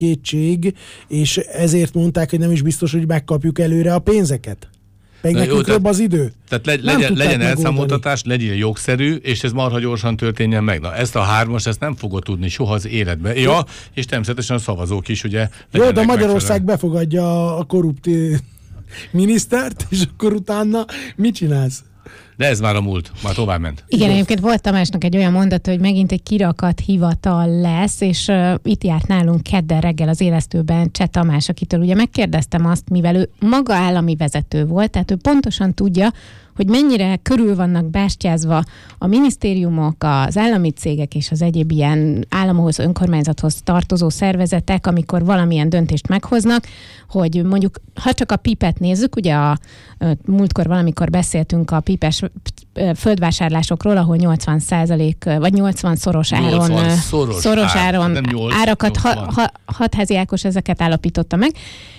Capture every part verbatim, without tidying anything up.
kétség, és ezért mondták, hogy nem is biztos, hogy megkapjuk előre a pénzeket. Meg nekünk jobb az idő. Tehát le, legyen, legyen elszámoltatás, legyen jogszerű, és ez marha gyorsan történjen meg. Na, ezt a hármas, ezt nem fogod tudni soha az életben. Ja, és természetesen a szavazók is, ugye. Jó, de Magyarország befogadja a korrupt minisztert, és akkor utána mit csinálsz? De ez már a múlt, már tovább ment. Igen, egyébként volt Tamásnak egy olyan mondata, hogy megint egy kirakat hivatal lesz, és uh, itt járt nálunk kedden reggel az élesztőben Cseh Tamás, akitől ugye megkérdeztem azt, mivel ő maga állami vezető volt, tehát ő pontosan tudja, hogy mennyire körül vannak bástyázva a minisztériumok, az állami cégek és az egyéb ilyen államhoz, önkormányzathoz tartozó szervezetek, amikor valamilyen döntést meghoznak, hogy mondjuk, ha csak a pipet nézzük, ugye a, a múltkor valamikor beszéltünk a pipes földvásárlásokról, ahol nyolcvan százalék vagy nyolcvan szoros áron, nyolcvan szoros, szoros ár, áron nyolc, árakat ha, ha, hatházi Ákos ezeket állapította meg,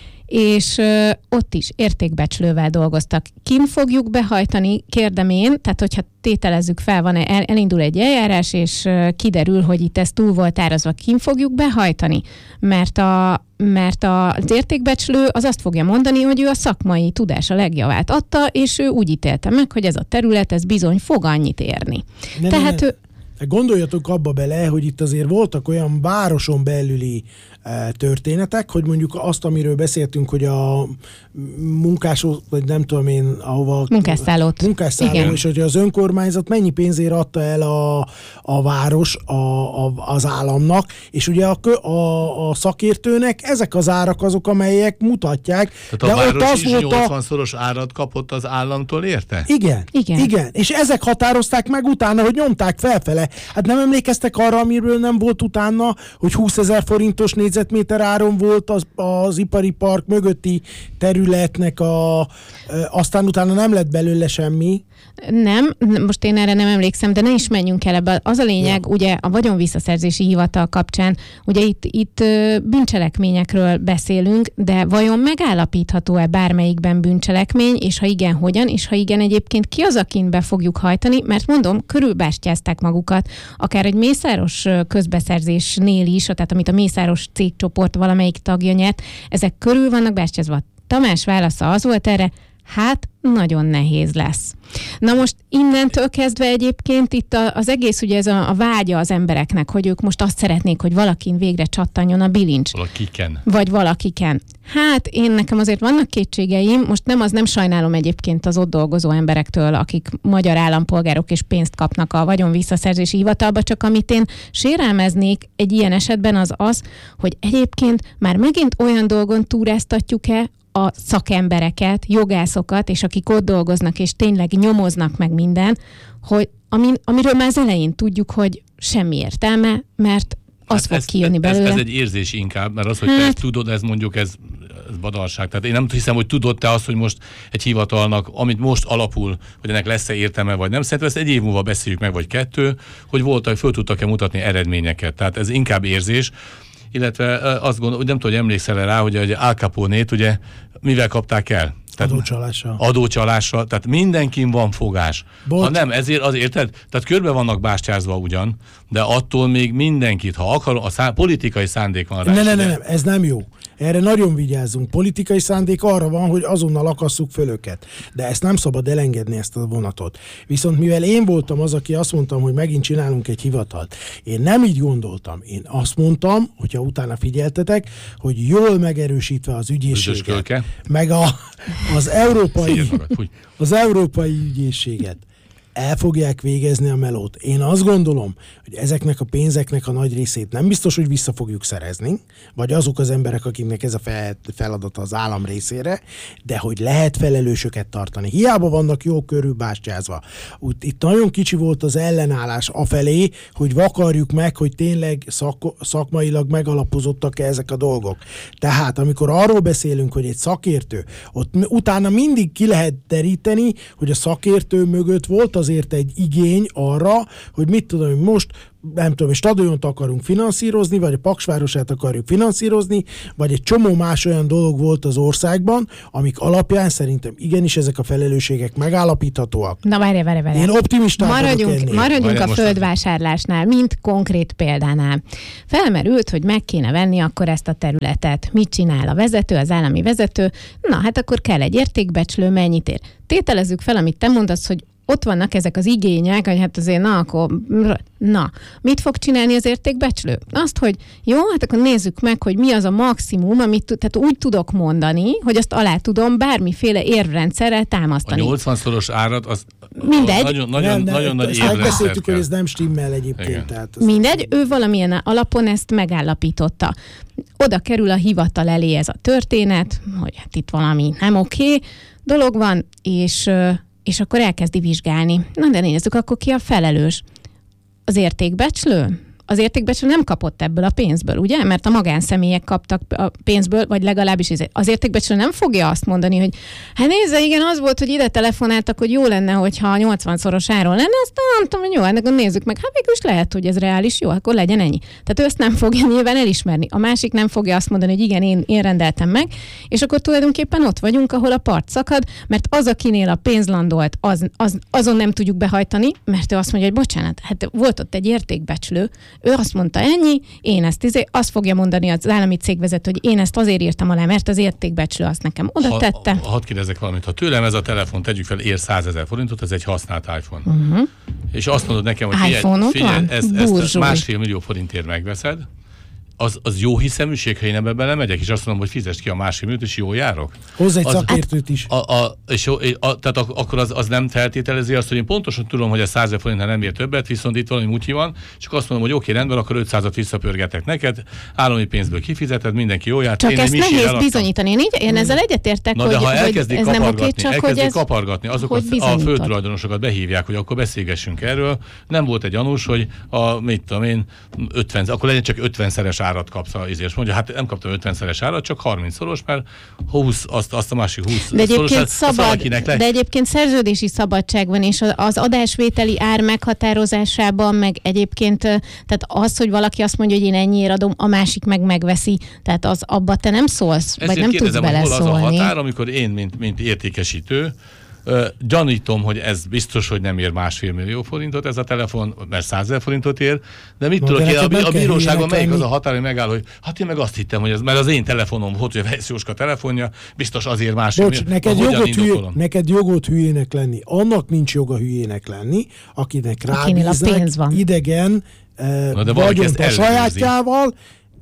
és ö, ott is értékbecslővel dolgoztak. Kin fogjuk behajtani, kérdem én, tehát hogyha tételezzük fel, van el, elindul egy eljárás, és ö, kiderül, hogy itt ez túl volt árazva, kin fogjuk behajtani, mert, a, mert a, az értékbecslő az azt fogja mondani, hogy ő a szakmai tudása legjavát adta, és ő úgy ítélte meg, hogy ez a terület, ez bizony fog annyit érni. Ne, Tehát ne, ne. ő Gondoljatok abba bele, hogy itt azért voltak olyan városon belüli e, történetek, hogy mondjuk azt, amiről beszéltünk, hogy a munkások, vagy nem tudom én, ahova... Munkásszállót. Munkásszálló, és hogy az önkormányzat mennyi pénzért adta el a, a város a, a, az államnak, és ugye a, a, a szakértőnek ezek az árak azok, amelyek mutatják. Tehát a város is nyolcvanszoros árat kapott az államtól, érte? Igen, igen, igen. És ezek határozták meg utána, hogy nyomták felfele. Hát nem emlékeztek arra, amiről nem volt utána, hogy húszezer forintos négyzetméter áron volt az, az ipari park mögötti területnek a... Aztán utána nem lett belőle semmi. Nem, most én erre nem emlékszem, de ne is menjünk el ebbe. Az a lényeg, ja. ugye a vagyonvisszaszerzési hivatal kapcsán, ugye itt, itt bűncselekményekről beszélünk, de vajon megállapítható-e bármelyikben bűncselekmény, és ha igen, hogyan, és ha igen, egyébként ki az, akin be fogjuk hajtani, mert mondom, körülbástyázták magukat, akár egy Mészáros közbeszerzésnél is, tehát amit a Mészáros cégcsoport valamelyik tagja nyert, ezek körül vannak bástyázva. Tamás válasza az volt erre, hát nagyon nehéz lesz. Na most innentől kezdve egyébként itt az egész ugye ez a, a vágya az embereknek, hogy ők most azt szeretnék, hogy valakin végre csattanjon a bilincs. Valakiken. Vagy valakiken. Hát én nekem azért vannak kétségeim, most nem az nem sajnálom egyébként az ott dolgozó emberektől, akik magyar állampolgárok és pénzt kapnak a vagyonvisszaszerzési hivatalba, csak amit én sérelmeznék egy ilyen esetben az az, hogy egyébként már megint olyan dolgon túráztatjuk-e a szakembereket, jogászokat, és akik ott dolgoznak, és tényleg nyomoznak meg minden, hogy amin, amiről már az elején tudjuk, hogy semmi értelme, mert az hát fog ez, kijönni belőle. Ez, ez egy érzés inkább, mert az, hogy hát, te ezt tudod, ez mondjuk ez, ez badalság. Tehát én nem hiszem, hogy tudod te azt, hogy most egy hivatalnak, amit most alapul, hogy ennek lesz-e értelme, vagy nem. Szerintem ezt egy év múlva beszéljük meg, vagy kettő, hogy voltak, föl tudtak-e mutatni eredményeket. Tehát ez inkább érzés. Illetve azt gondolom, hogy nem tudom, hogy emlékszel rá, hogy a Al Capone-t ugye mivel kapták el? Adócsalással. Adócsalással, tehát mindenkin van fogás. Bocs. Ha nem, ezért az érted? Tehát körbe vannak bástyázva ugyan, de attól még mindenkit, ha akar, a szá- politikai szándék van rá. Ne, ne, ne, nem, ez nem jó. Erre nagyon vigyázzunk. Politikai szándék arra van, hogy azonnal akasszuk föl őket. De ezt nem szabad elengedni, ezt a vonatot. Viszont mivel én voltam az, aki azt mondtam, hogy megint csinálunk egy hivatalt, én nem így gondoltam. Én azt mondtam, hogyha utána figyeltetek, hogy jól megerősítve az ügyészséget, meg a, az európai, az európai ügyészséget, el fogják végezni a melót. Én azt gondolom, hogy ezeknek a pénzeknek a nagy részét nem biztos, hogy vissza fogjuk szerezni, vagy azok az emberek, akiknek ez a feladata az állam részére, de hogy lehet felelősöket tartani. Hiába vannak jó körül bástyázva. Úgy, itt nagyon kicsi volt az ellenállás afelé, hogy vakarjuk meg, hogy tényleg szak, szakmailag megalapozottak-e ezek a dolgok. Tehát amikor arról beszélünk, hogy egy szakértő, ott utána mindig ki lehet teríteni, hogy a szakértő mögött volt az azért egy igény arra, hogy mit tudom, hogy most nem tudom, egy stadiont akarunk finanszírozni, vagy a Paksvárosát akarjuk finanszírozni, vagy egy csomó más olyan dolog volt az országban, amik alapján szerintem igenis ezek a felelősségek megállapíthatóak. Na várj, várj, várj. Én optimistán maradjunk, vagyok maradjunk a földvásárlásnál, mint konkrét példánál. Felmerült, hogy meg kéne venni akkor ezt a területet. Mit csinál a vezető, az állami vezető? Na, hát akkor kell egy értékbecslő, mennyit ér. Tételezzük fel, amit te mondasz, hogy ott vannak ezek az igények, hogy hát azért na, akkor na, mit fog csinálni az értékbecslő? Azt, hogy jó, hát akkor nézzük meg, hogy mi az a maximum, amit tehát úgy tudok mondani, hogy azt alá tudom bármiféle érvrendszerrel támasztani. A nyolcvanszoros árat, az mindegy. Nagyon, nagyon, nem, nagyon nem, nagy érrendszer megbeszéltük, kell. hogy ez nem stimmel egyébként. Tehát Mindegy, ő valamilyen alapon ezt megállapította. Oda kerül a hivatal elé ez a történet, hogy hát itt valami nem oké dolog van, és és akkor elkezdi vizsgálni. Na de nézzük, akkor ki a felelős? Az értékbecslő? Az értékbecslő nem kapott ebből a pénzből, ugye? Mert a magánszemélyek kaptak a pénzből, vagy legalábbis az értékbecslő nem fogja azt mondani, hogy hát nézze, igen, az volt, hogy ide telefonáltak, hogy jó lenne, hogyha a nyolcvanszoros áron lenne, aztán mondtam, hogy jó, ennek nézzük meg. Hát végül is lehet, hogy ez reális, jó, akkor legyen ennyi. Tehát ő ezt nem fogja nyilván elismerni. A másik nem fogja azt mondani, hogy igen, én, én rendeltem meg, és akkor tulajdonképpen ott vagyunk, ahol a part szakad, mert az, akinél a pénz landolt, az, az, azon nem tudjuk behajtani, mert ő azt mondja, hogy bocsánat, hát volt ott egy értékbecslő, ő azt mondta ennyi, én ezt izé, azt fogja mondani az állami cégvezető, hogy én ezt azért írtam alá, mert az értékbecslő azt nekem oda ha, tette. Ha, hadd kérdezek valamit, ha tőlem ez a telefon, tegyük fel, ér százezer forintot, ez egy használt iPhone. Uh-huh. És azt mondod nekem, hogy figyelj, figyelj ezt, ezt másfél millió forintért megveszed, az, az jó hiszeműség, ha én ebbe belemegyek, és azt mondom, hogy fizest ki a másfél milliót, és jó járok? Hozzá egy az, szakértőt is. A, a, és a, a, tehát akkor az, az nem feltételezi azt, hogy én pontosan tudom, hogy a százezer forintnál nem ér többet, viszont itt valami mutyi van, csak azt mondom, hogy oké, rendben, akkor ötszázat visszapörgetek neked, állami pénzből kifizeted, mindenki jó járt. Csak én ezt nehéz eladtam. bizonyítani. Én, így, én ezzel egyetértek, Na, hogy, de ha hogy elkezdik ez nem kapargatni, oké, csak hogy elkezdik ez, kapargatni, azokat a földtulajdonosokat behívják, hogy akkor beszélgessünk erről. Nem volt egy gyanús, hogy a, mit tudom én, ötven, akkor legyen csak ötvenszeres árat kapsz a izés. Mondja, hát nem kaptam ötvenszeres árat, csak harmincszoros, mert húsz, azt, azt a másik húsz de egyébként szoros, szabad, de egyébként szerződési szabadság van, és az adásvételi ár meghatározásában, meg egyébként, tehát az, hogy valaki azt mondja, hogy én ennyiért adom, a másik meg megveszi, tehát az abba te nem szólsz, ezért vagy nem tudsz beleszólni. Hol az a határ, amikor én, mint, mint értékesítő, Uh, gyanítom, hogy ez biztos, hogy nem ér másfél millió forintot ez a telefon, mert százezer forintot ér, de mit no, tudok én, a, a bíróságon melyik az a határ, hogy megáll, hogy hát én meg azt hittem, hogy ez, mert az én telefonom volt, hogy a Vejsz Jóska telefonja, biztos azért másfél millió. Neked, jogot hülyé, neked jogot hülyének lenni, annak nincs joga hülyének lenni, akinek rábíznek idegen uh, vagyont a sajátjával.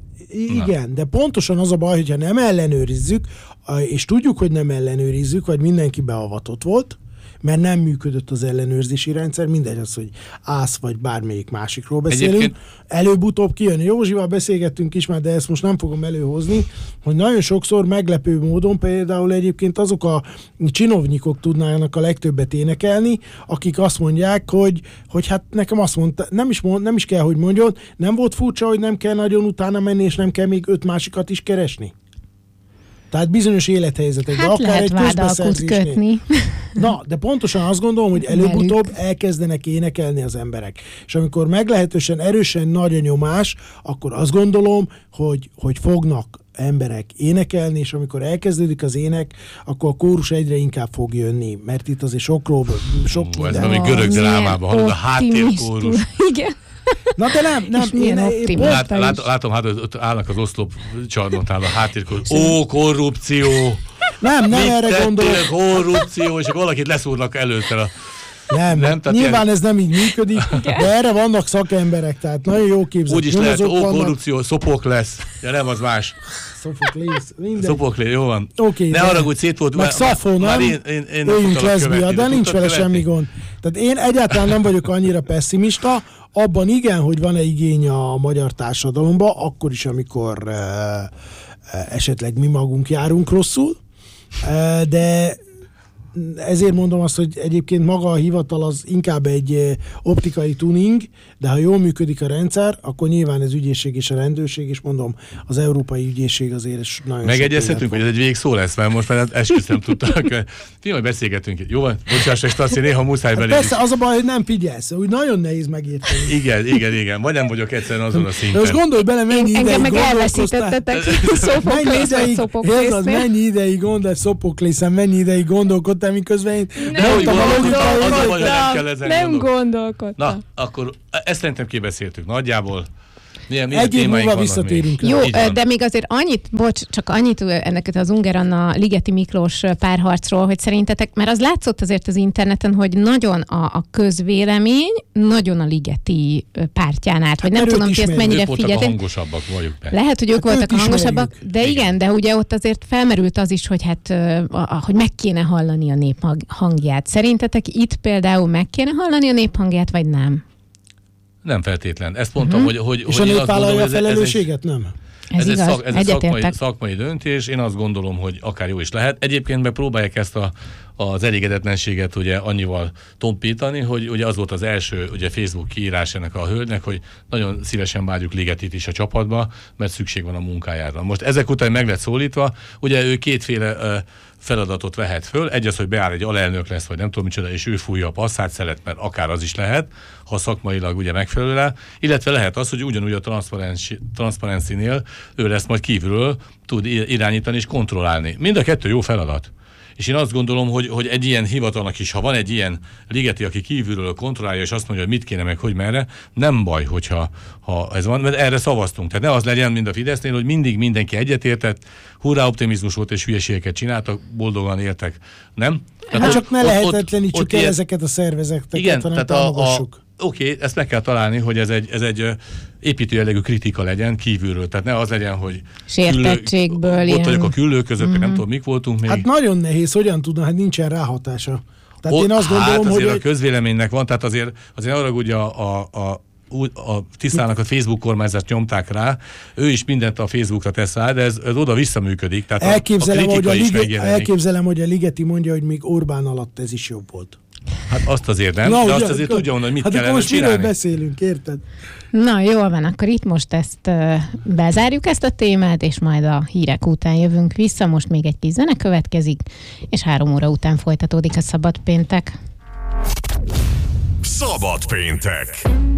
Igen, na. De pontosan az a baj, hogyha nem ellenőrizzük, és tudjuk, hogy nem ellenőrizzük, vagy mindenki beavatott volt, mert nem működött az ellenőrzési rendszer, mindegy az, hogy ász vagy bármelyik másikról beszélünk. Egyébként... Előbb-utóbb kijön. Józsival beszélgettünk is már, de ezt most nem fogom előhozni, hogy nagyon sokszor meglepő módon például egyébként azok a csinovnyikok tudnának a legtöbbet énekelni, akik azt mondják, hogy, hogy hát nekem azt mondta, nem is, mond, nem is kell, hogy mondjon, nem volt furcsa, hogy nem kell nagyon utána menni, és nem kell még öt másikat is keresni. Tehát bizonyos élethelyzetekben, hát akár egy közbeszerzésnél. kötni. Na, de pontosan azt gondolom, hogy előbb-utóbb elkezdenek énekelni az emberek. És amikor meglehetősen erősen nagy a nyomás, akkor azt gondolom, hogy, hogy fognak emberek énekelni, és amikor elkezdődik az ének, akkor a kórus egyre inkább fog jönni, mert itt azért sokról, sok Ó, ez nem egy görög drámában, hanem a háttérkórus. Igen. Na de nem, nem. Én, én Lát, lát, látom, hát ott állnak az oszlop csarnoknál a háttérkórus. Ó, korrupció! Nem, nem mit erre gondolok. Korrupció, és akkor valakit leszúrnak előtte a... Nem, nem nyilván ilyen... ez nem így működik, de erre vannak szakemberek, tehát nagyon jó képzett. Úgy is lehet, ó, vannak... korrupció, szopok lesz. Ja, nem, az más. Szofoklész, minden. Szofoklész, jó van. Okay, ne haragudj, szét volt. Meg Szafó, nem? Én, én, én Éljünk leszbia, de nincs vele semmi gond. Tehát én egyáltalán nem vagyok annyira pessimista, abban igen, hogy van-e igény a magyar társadalomba, akkor is, amikor uh, uh, esetleg mi magunk járunk rosszul, uh, de ezért mondom azt, hogy egyébként maga a hivatal az inkább egy optikai tuning, de ha jól működik a rendszer, akkor nyilván ez ügyészség és a rendőrség, és mondom, az európai ügyészség azért is nagyon megegyezhetünk, hogy ez egy végszó lesz, mert most már esküszöm tudtak. Ti majd beszélgetünk. Jó van? Bocsáss, és azt néha muszáj belé. Persze, az a baj, hogy nem figyelsz, úgy nagyon nehéz megérteni. Igen, igen, igen. Vagy nem vagyok egyszerűen azon a szinten. Most gondolj bele, mennyi Engem ideig meg gondolkoztál. Mennyi ideig, érted, mennyi ideig gondolt Szopoklészen, mennyi ideig gondolkodtál, miközben én nem gondolkodtam. Nem gondolkodtam. Na, akkor ezt szerintem kibeszéltük nagyjából. Milyen, milyen egy év múlva visszatérünk. Jó, de még azért annyit, bocs, csak annyit ennek az Unger Anna Ligeti Miklós párharcról, hogy szerintetek, mert az látszott azért az interneten, hogy nagyon a, a közvélemény nagyon a Ligeti pártján állt, vagy nem tudom, hogy ezt mennyire figyeltek. Ők hangosabbak, vagyok be. Lehet, hogy ők hát voltak ők hangosabbak, de igen. igen, de ugye ott azért felmerült az is, hogy hát, hogy meg kéne hallani a nép hangját. Szerintetek itt például meg kéne hallani a nép hangját, vagy nem? Nem feltétlen. Ezt mondtam, uh-huh. hogy, hogy... És hogy a nép vállalja a felelősséget, nem? Ez, ez igaz, egy, szak, ez egy szakmai, szakmai döntés, én azt gondolom, hogy akár jó is lehet. Egyébként meg próbálják ezt a, az elégedetlenséget ugye annyival tompítani, hogy ugye az volt az első ugye Facebook kiírás ennek a hölgynek, hogy nagyon szívesen várjuk Ligetit is a csapatba, mert szükség van a munkájára. Most ezek után meg lett szólítva, ugye ő kétféle uh, feladatot vehet föl. Egy az, hogy beáll egy alelnök lesz, vagy nem tudom micsoda, és ő fújja a passzát, szelet, mert akár az is lehet, ha szakmailag ugye megfelelő rá. Illetve lehet az, hogy ugyanúgy a transzparencinél ő lesz majd kívülről, tud irányítani és kontrollálni. Mind a kettő jó feladat. És én azt gondolom, hogy, hogy egy ilyen hivatalnak is, ha van egy ilyen Ligeti, aki kívülről kontrollálja, és azt mondja, hogy mit kéne meg, hogy merre, nem baj, hogyha ha ez van, mert erre szavaztunk. Tehát ne az legyen, mint a Fidesznél, hogy mindig mindenki egyetértett, hurrá optimizmus volt, és hülyeségeket csináltak, boldogan éltek. Nem? Hát ott, csak ne lehetetlenítsük el ilyen... ezeket a szervezeteket, igen, hanem tehát támogassuk. A, a, Oké, okay, ezt meg kell találni, hogy ez egy, ez egy építő jellegű kritika legyen kívülről. Tehát ne az legyen, hogy sértettségből küllő, ott vagyok a küllő között, mm-hmm. nem tudom, mik voltunk még. Hát nagyon nehéz, hogyan tudom, hát nincsen ráhatása. Tehát o, én azt gondolom, hát azért hogy... a közvéleménynek van, tehát azért, azért arra ugye a, a, a a tisztának a Facebook kormányzást nyomták rá, ő is mindent a Facebookra tesz rá, de ez, ez oda visszaműködik. Tehát elképzelem, a, a hogy a Ligeti, elképzelem, hogy a Ligeti mondja, hogy még Orbán alatt ez is jobb volt. Hát azt azért nem, Na, de azt ugye, azért tudja mondani, hogy mit hát kellene most csinálni. miről beszélünk, érted? Na, jól van, akkor itt most ezt uh, bezárjuk ezt a témát, és majd a hírek után jövünk vissza. Most még egy kis zene következik, és három óra után folytatódik a Szabad Péntek. Szabad Péntek.